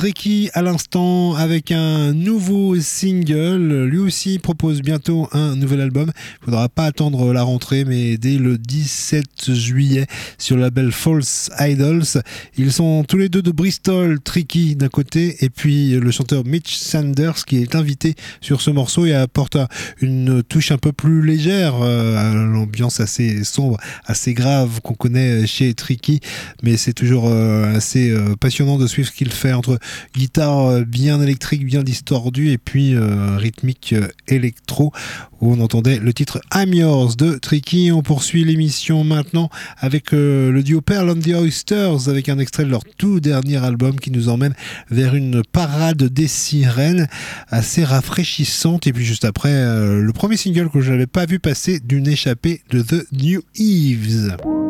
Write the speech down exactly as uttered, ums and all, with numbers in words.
Tricky à l'instant avec un nouveau single. Lui aussi propose bientôt un nouvel album. Il ne faudra pas attendre la rentrée, mais dès le dix-sept juillet sur le label False Idols. Ils sont tous les deux de Bristol, Tricky d'un côté et puis le chanteur Mitch Sanders qui est invité sur ce morceau et apporte une touche un peu plus légère à l'ambiance assez sombre, assez grave qu'on connaît chez Tricky, mais c'est toujours assez passionnant de suivre ce qu'il fait entre guitare bien électrique, bien distordue et puis euh, rythmique euh, électro où on entendait le titre I'm Yours de Tricky. On poursuit l'émission maintenant avec euh, le duo Pearl and the Oysters avec un extrait de leur tout dernier album qui nous emmène vers une parade des sirènes assez rafraîchissante et puis juste après euh, le premier single que je n'avais pas vu passer d'une échappée de The New Eves.